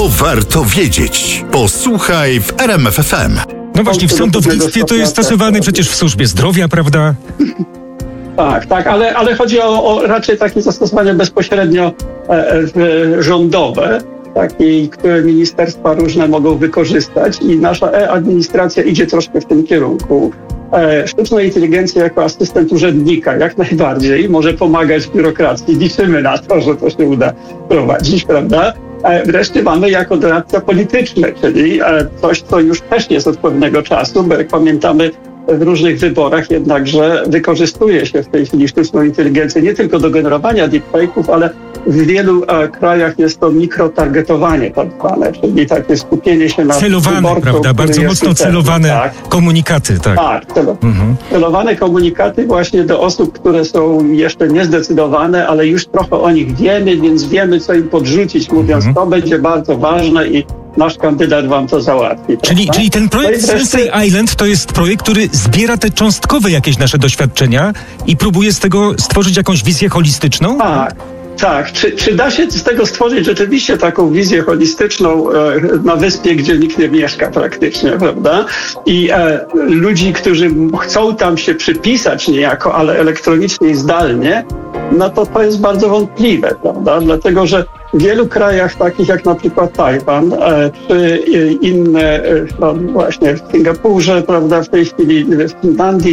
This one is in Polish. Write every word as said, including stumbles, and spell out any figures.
To warto wiedzieć. Posłuchaj w R M F F M. No właśnie, w sądownictwie to jest stosowany przecież w służbie zdrowia, prawda? Tak, tak, ale, ale chodzi o, o raczej takie zastosowanie bezpośrednio e, e, rządowe, takie, które ministerstwa różne mogą wykorzystać i nasza e-administracja idzie troszkę w tym kierunku. E, sztuczna inteligencja jako asystent urzędnika jak najbardziej może pomagać w biurokracji. Liczymy na to, że to się uda prowadzić, prawda? E, wreszcie mamy jako doradca polityczny, czyli e, coś, co już też jest od pewnego czasu, bo jak pamiętamy, w różnych wyborach jednakże wykorzystuje się w tej chwili sztuczną inteligencję nie tylko do generowania deepfake'ów, ale w wielu e, krajach jest to mikrotargetowanie tak zwane, czyli takie skupienie się na celowane, prawda? Bardzo mocno celowane tak. komunikaty, tak. Tak, celo, mhm. celowane komunikaty właśnie do osób, które są jeszcze niezdecydowane, ale już trochę o nich wiemy, więc wiemy, co im podrzucić, mówiąc, mhm. to będzie bardzo ważne i nasz kandydat wam to załatwi. Czyli, czyli ten projekt no wreszcie... Sensei Island to jest projekt, który zbiera te cząstkowe jakieś nasze doświadczenia i próbuje z tego stworzyć jakąś wizję holistyczną? Tak. Tak, czy, czy da się z tego stworzyć rzeczywiście taką wizję holistyczną e, na wyspie, gdzie nikt nie mieszka praktycznie, prawda? I e, ludzi, którzy chcą tam się przypisać niejako, ale elektronicznie i zdalnie, no to to jest bardzo wątpliwe, prawda? Dlatego, że w wielu krajach takich jak na przykład Tajwan, e, czy inne, e, no właśnie w Singapurze, prawda, w tej chwili w Finlandii,